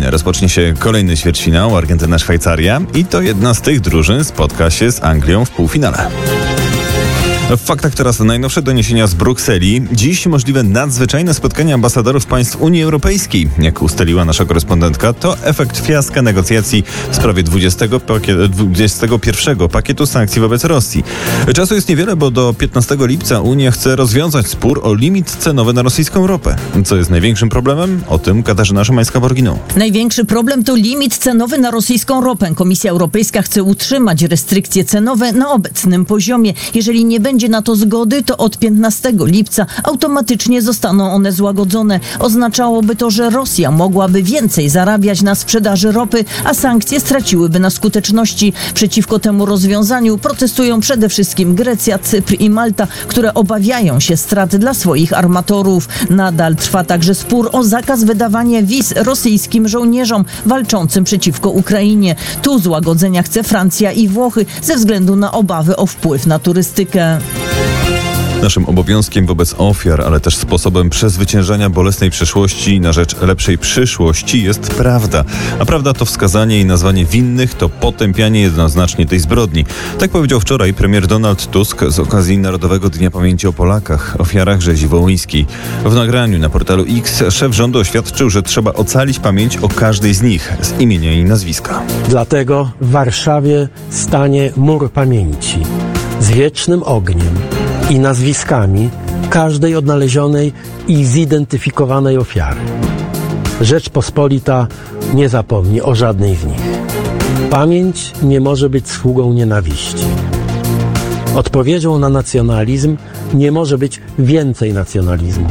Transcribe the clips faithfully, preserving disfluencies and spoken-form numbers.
godzinę rozpocznie się kolejny ćwierćfinał Argentyna-Szwajcaria i to jedna z tych drużyn spotka się z Anglią w półfinale. W faktach teraz najnowsze doniesienia z Brukseli. Dziś możliwe nadzwyczajne spotkanie ambasadorów państw Unii Europejskiej. Jak ustaliła nasza korespondentka, to efekt fiaska negocjacji w sprawie dwudziestego, pakiet, dwudziestego pierwszego pakietu sankcji wobec Rosji. Czasu jest niewiele, bo do piętnastego lipca Unia chce rozwiązać spór o limit cenowy na rosyjską ropę. Co jest największym problemem? O tym Katarzyna Szymańska-Borginą. Największy problem to limit cenowy na rosyjską ropę. Komisja Europejska chce utrzymać restrykcje cenowe na obecnym poziomie. Jeżeli nie będzie będzie na to zgody, to od piętnastego lipca automatycznie zostaną one złagodzone. Oznaczałoby to, że Rosja mogłaby więcej zarabiać na sprzedaży ropy, a sankcje straciłyby na skuteczności. Przeciwko temu rozwiązaniu protestują przede wszystkim Grecja, Cypr i Malta, które obawiają się strat dla swoich armatorów. Nadal trwa także spór o zakaz wydawania wiz rosyjskim żołnierzom walczącym przeciwko Ukrainie. Tu złagodzenia chce Francja i Włochy ze względu na obawy o wpływ na turystykę. Naszym obowiązkiem wobec ofiar, ale też sposobem przezwyciężania bolesnej przeszłości na rzecz lepszej przyszłości jest prawda. A prawda to wskazanie i nazwanie winnych, to potępianie jednoznacznie tej zbrodni. Tak powiedział wczoraj premier Donald Tusk z okazji Narodowego Dnia Pamięci o Polakach, ofiarach rzezi wołyńskiej. W nagraniu na portalu X szef rządu oświadczył, że trzeba ocalić pamięć o każdej z nich z imienia i nazwiska. Dlatego w Warszawie stanie mur pamięci z wiecznym ogniem i nazwiskami każdej odnalezionej i zidentyfikowanej ofiary. Rzeczpospolita nie zapomni o żadnej z nich. Pamięć nie może być sługą nienawiści. Odpowiedzią na nacjonalizm nie może być więcej nacjonalizmu.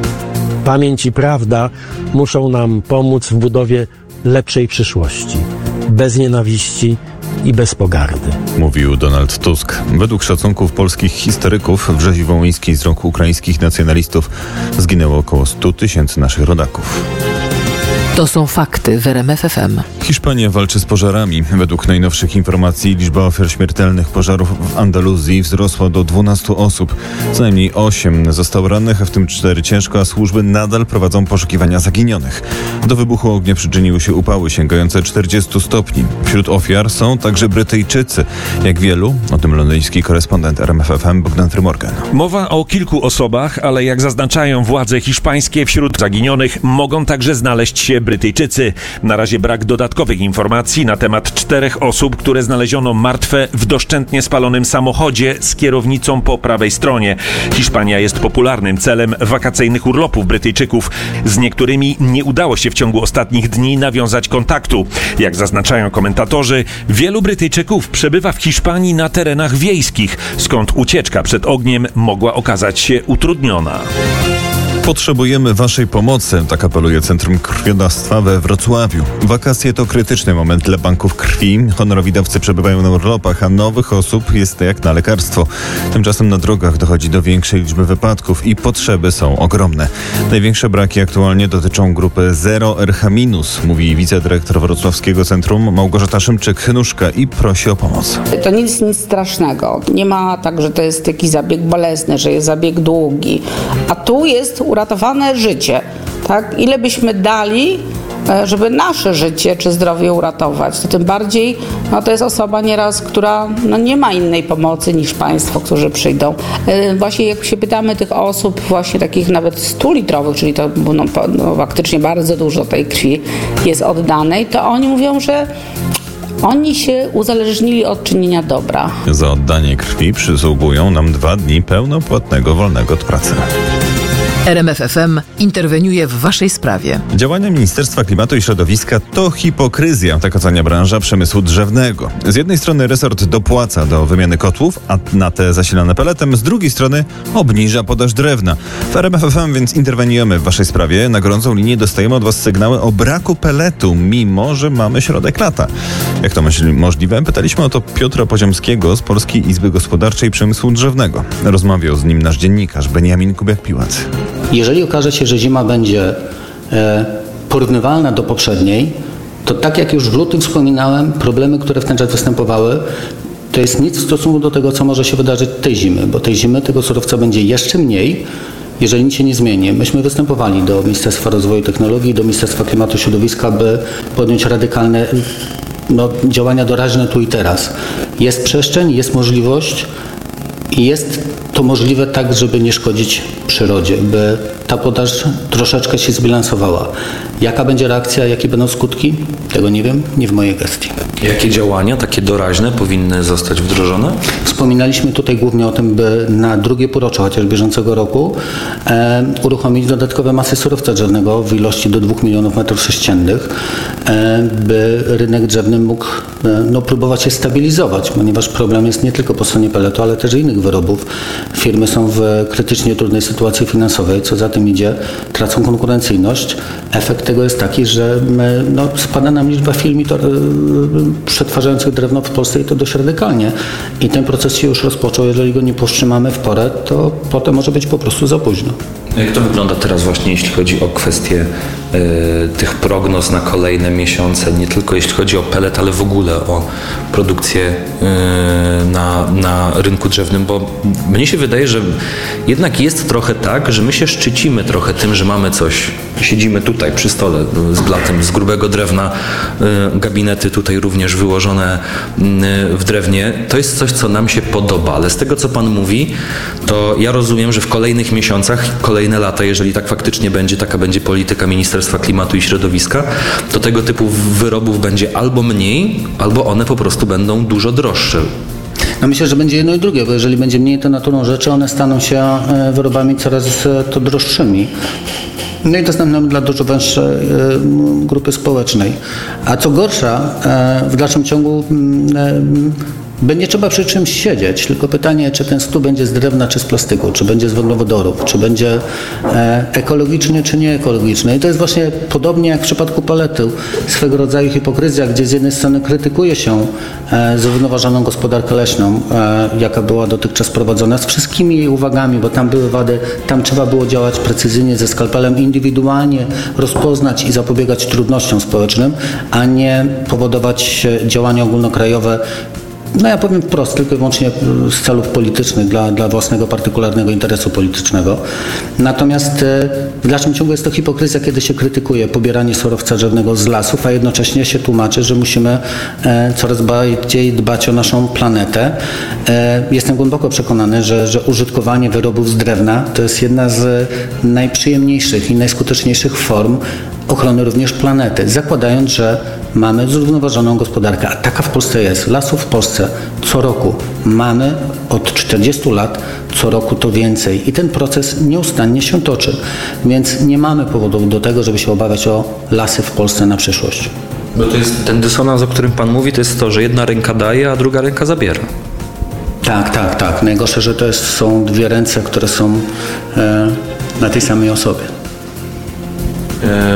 Pamięć i prawda muszą nam pomóc w budowie lepszej przyszłości, bez nienawiści i bez pogardy. Mówił Donald Tusk. Według szacunków polskich historyków w rzezi wołyńskiej z rąk ukraińskich nacjonalistów zginęło około stu tysięcy naszych rodaków. To są fakty w R M F F M. Hiszpania walczy z pożarami. Według najnowszych informacji liczba ofiar śmiertelnych pożarów w Andaluzji wzrosła do dwunastu osób. Co najmniej osiem zostało rannych, a w tym cztery ciężko, a służby nadal prowadzą poszukiwania zaginionych. Do wybuchu ognia przyczyniły się upały sięgające czterdziestu stopni. Wśród ofiar są także Brytyjczycy. Jak wielu? O tym londyński korespondent R M F F M Bogdan Frymorgan. Mowa o kilku osobach, ale jak zaznaczają władze hiszpańskie, wśród zaginionych mogą także znaleźć się Brytyjczycy. Na razie brak dodatkowych informacji na temat czterech osób, które znaleziono martwe w doszczętnie spalonym samochodzie z kierownicą po prawej stronie. Hiszpania jest popularnym celem wakacyjnych urlopów Brytyjczyków. Z niektórymi nie udało się w ciągu ostatnich dni nawiązać kontaktu. Jak zaznaczają komentatorzy, wielu Brytyjczyków przebywa w Hiszpanii na terenach wiejskich, skąd ucieczka przed ogniem mogła okazać się utrudniona. Potrzebujemy waszej pomocy, tak apeluje Centrum Krwiodawstwa we Wrocławiu. Wakacje to krytyczny moment dla banków krwi. Honorowi dawcy przebywają na urlopach, a nowych osób jest jak na lekarstwo. Tymczasem na drogach dochodzi do większej liczby wypadków i potrzeby są ogromne. Największe braki aktualnie dotyczą grupy zero R H minus, mówi wicedyrektor Wrocławskiego Centrum Małgorzata Szymczyk-Nóżka i prosi o pomoc. To nic, nic strasznego. Nie ma tak, że to jest jakiś zabieg bolesny, że jest zabieg długi. A tu jest uratowane życie, tak? Ile byśmy dali, żeby nasze życie czy zdrowie uratować, to tym bardziej no to jest osoba nieraz, która no nie ma innej pomocy niż państwo, którzy przyjdą. Właśnie jak się pytamy tych osób, właśnie takich nawet stu litrowych, czyli to no, no, faktycznie bardzo dużo tej krwi jest oddanej, to oni mówią, że oni się uzależnili od czynienia dobra. Za oddanie krwi przysługują nam dwa dni pełnopłatnego wolnego od pracy. R M F F M interweniuje w waszej sprawie. Działania Ministerstwa Klimatu i Środowiska to hipokryzja, tak ocenia branża przemysłu drzewnego. Z jednej strony resort dopłaca do wymiany kotłów, a na te zasilane peletem, z drugiej strony obniża podaż drewna. W R M F F M więc interweniujemy w waszej sprawie. Na gorącą linię dostajemy od was sygnały o braku peletu, mimo że mamy środek lata. Jak to myśli możliwe? Pytaliśmy o to Piotra Poziomskiego z Polskiej Izby Gospodarczej Przemysłu Drzewnego. Rozmawiał z nim nasz dziennikarz Beniamin Kubiak-Piłac. Jeżeli okaże się, że zima będzie e, porównywalna do poprzedniej, to tak jak już w lutym wspominałem, problemy, które w ten czas występowały, to jest nic w stosunku do tego, co może się wydarzyć tej zimy, bo tej zimy tego surowca będzie jeszcze mniej, jeżeli nic się nie zmieni. Myśmy występowali do Ministerstwa Rozwoju i Technologii, do Ministerstwa Klimatu i Środowiska, by podjąć radykalne no, działania doraźne tu i teraz. Jest przestrzeń, jest możliwość i jest to możliwe tak, żeby nie szkodzić przyrodzie, by ta podaż troszeczkę się zbilansowała. Jaka będzie reakcja, jakie będą skutki? Tego nie wiem, nie w mojej gestii. Jakie działania takie doraźne powinny zostać wdrożone? Wspominaliśmy tutaj głównie o tym, by na drugie półrocze chociaż bieżącego roku e, uruchomić dodatkowe masy surowca drzewnego w ilości do dwóch milionów metrów sześciennych, e, by rynek drzewny mógł e, no, próbować się stabilizować, ponieważ problem jest nie tylko po stronie peletu, ale też innych wyrobów. Firmy są w krytycznie trudnej sytuacji finansowej, co za tym idzie, tracą konkurencyjność. Efekt tego jest taki, że my, no, spada nam liczba firm to, yy, przetwarzających drewno w Polsce i to dość radykalnie. I ten proces się już rozpoczął. Jeżeli go nie powstrzymamy w porę, to potem może być po prostu za późno. Jak to wygląda teraz właśnie, jeśli chodzi o kwestię y, tych prognoz na kolejne miesiące, nie tylko jeśli chodzi o pelet, ale w ogóle o produkcję y, na, na rynku drzewnym, bo mnie się wydaje, że jednak jest trochę tak, że my się szczycimy trochę tym, że mamy coś, siedzimy tutaj przy stole z blatem z grubego drewna, y, gabinety tutaj również wyłożone y, w drewnie. To jest coś, co nam się podoba, ale z tego, co Pan mówi, to ja rozumiem, że w kolejnych miesiącach, kolejnych Kolejne lata, jeżeli tak faktycznie będzie, taka będzie polityka Ministerstwa Klimatu i Środowiska, to tego typu wyrobów będzie albo mniej, albo one po prostu będą dużo droższe. No myślę, że będzie jedno i drugie, bo jeżeli będzie mniej, to naturą rzeczy one staną się wyrobami coraz to droższymi. No i dostępnym dla dużo węższej grupy społecznej. A co gorsza, w dalszym ciągu będzie trzeba przy czymś siedzieć, tylko pytanie, czy ten stół będzie z drewna, czy z plastyku, czy będzie z węglowodorów, czy będzie e, ekologiczny, czy nieekologiczny. I to jest właśnie podobnie jak w przypadku paletu, swego rodzaju hipokryzja, gdzie z jednej strony krytykuje się e, zrównoważoną gospodarkę leśną, e, jaka była dotychczas prowadzona, z wszystkimi jej uwagami, bo tam były wady, tam trzeba było działać precyzyjnie, ze skalpelem indywidualnie rozpoznać i zapobiegać trudnościom społecznym, a nie powodować działania ogólnokrajowe. No ja powiem wprost, tylko i wyłącznie z celów politycznych, dla, dla własnego partykularnego interesu politycznego. Natomiast w dalszym ciągu jest to hipokryzja, kiedy się krytykuje pobieranie surowca drzewnego z lasów, a jednocześnie się tłumaczy, że musimy e, coraz bardziej dbać o naszą planetę. E, jestem głęboko przekonany, że, że użytkowanie wyrobów z drewna to jest jedna z najprzyjemniejszych i najskuteczniejszych form ochrony również planety, zakładając, że mamy zrównoważoną gospodarkę, a taka w Polsce jest. Lasów w Polsce co roku mamy od czterdziestu lat, co roku to więcej i ten proces nieustannie się toczy, więc nie mamy powodów do tego, żeby się obawiać o lasy w Polsce na przyszłość. Bo to jest ten dysonans, o którym Pan mówi, to jest to, że jedna ręka daje, a druga ręka zabiera. Tak, tak, tak. Najgorsze, że to jest, są dwie ręce, które są e, na tej samej osobie. E...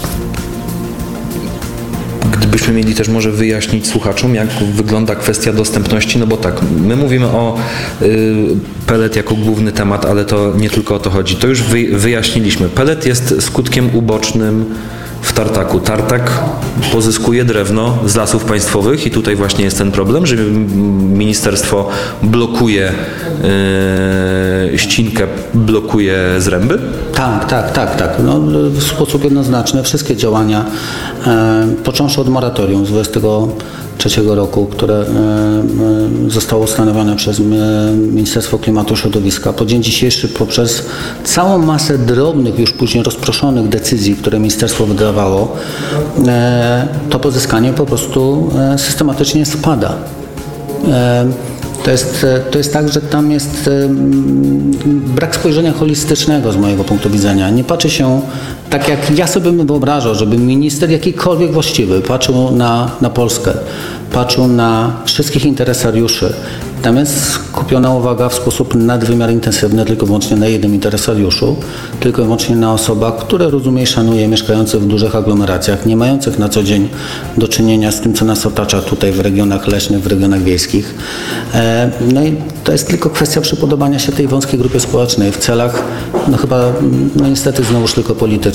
Gdybyśmy mieli też może wyjaśnić słuchaczom, jak wygląda kwestia dostępności, no bo tak, my mówimy o y, pelet jako główny temat, ale to nie tylko o to chodzi. To już wy, wyjaśniliśmy. Pelet jest skutkiem ubocznym w tartaku. Tartak pozyskuje drewno z lasów państwowych i tutaj właśnie jest ten problem, że ministerstwo blokuje yy, ścinkę, blokuje zręby? Tak, tak, tak, tak. No, w sposób jednoznaczny wszystkie działania, e, począwszy od moratorium z dwudziestego trzeciego roku, które e, e, zostało ustanowione przez Ministerstwo Klimatu i Środowiska, po dzień dzisiejszy poprzez całą masę drobnych, już później rozproszonych decyzji, które ministerstwo wydawało, e, to pozyskanie po prostu e, systematycznie spada. E, To jest, to jest tak, że tam jest brak spojrzenia holistycznego z mojego punktu widzenia. Nie patrzy się tak, jak ja sobie bym wyobrażał, żeby minister jakikolwiek właściwy patrzył na, na Polskę, patrzył na wszystkich interesariuszy. Tam jest skupiona uwaga w sposób nadwymiar intensywny tylko i wyłącznie na jednym interesariuszu, tylko i wyłącznie na osobach, które rozumie i szanuje, mieszkających w dużych aglomeracjach, nie mających na co dzień do czynienia z tym, co nas otacza tutaj w regionach leśnych, w regionach wiejskich. No i to jest tylko kwestia przypodobania się tej wąskiej grupie społecznej w celach, no chyba, no niestety znowuż tylko politycznych.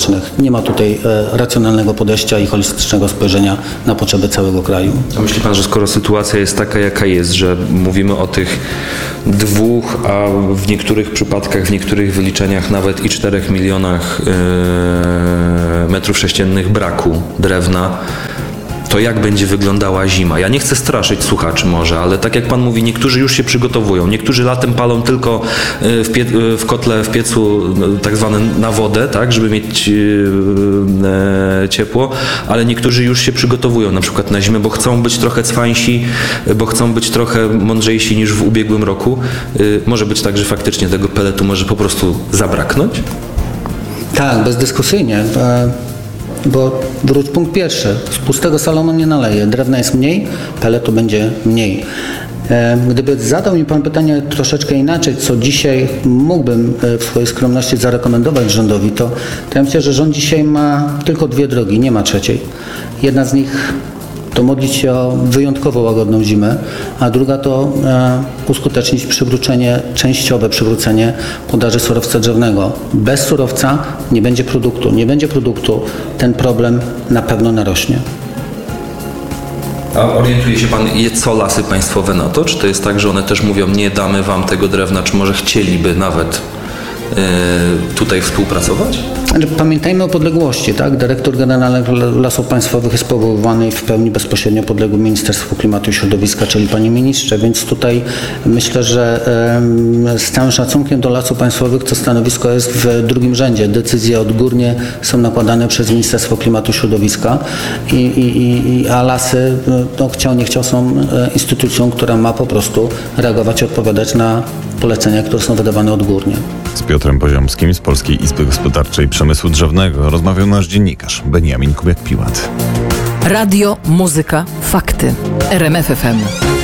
społecznych. Nie ma tutaj e, racjonalnego podejścia i holistycznego spojrzenia na potrzeby całego kraju. A myśli pan, że skoro sytuacja jest taka, jaka jest, że mówimy o tych dwóch, a w niektórych przypadkach, w niektórych wyliczeniach nawet i czterech milionach e, metrów sześciennych braku drewna, to jak będzie wyglądała zima? Ja nie chcę straszyć słuchaczy może, ale tak jak pan mówi, niektórzy już się przygotowują. Niektórzy latem palą tylko w, pie- w kotle, w piecu tak zwane na wodę, tak, żeby mieć e, ciepło, ale niektórzy już się przygotowują na przykład na zimę, bo chcą być trochę cwańsi, bo chcą być trochę mądrzejsi niż w ubiegłym roku. E, może być tak, że faktycznie tego peletu może po prostu zabraknąć? Tak, bezdyskusyjnie. E- Bo wróć punkt pierwszy. Z pustego Salomon nie naleje. Drewna jest mniej, peletu będzie mniej. Gdyby zadał mi pan pytanie troszeczkę inaczej, co dzisiaj mógłbym w swojej skromności zarekomendować rządowi, to, to ja myślę, że rząd dzisiaj ma tylko dwie drogi, nie ma trzeciej. Jedna z nich to modlić się o wyjątkowo łagodną zimę, a druga to e, uskutecznić przywrócenie, częściowe przywrócenie podaży surowca drzewnego. Bez surowca nie będzie produktu. Nie będzie produktu, ten problem na pewno narośnie. A orientuje się pan, co lasy państwowe na to? Czy to jest tak, że one też mówią, nie damy wam tego drewna, czy może chcieliby nawet tutaj współpracować? Pamiętajmy o podległości, tak? Dyrektor Generalny Lasów Państwowych jest powoływany i w pełni bezpośrednio podległy Ministerstwu Klimatu i Środowiska, czyli panie ministrze, więc tutaj myślę, że z całym szacunkiem do Lasów Państwowych to stanowisko jest w drugim rzędzie. Decyzje odgórnie są nakładane przez Ministerstwo Klimatu i Środowiska, i, i, i, a lasy, no, chciał nie chciał, są instytucją, która ma po prostu reagować i odpowiadać na polecenia, które są wydawane odgórnie. Z Piotrem Poziomskim z Polskiej Izby Gospodarczej Przemysłu Drzewnego rozmawiał nasz dziennikarz Beniamin Kubiak-Piłat. Radio, muzyka, fakty. R M F F M.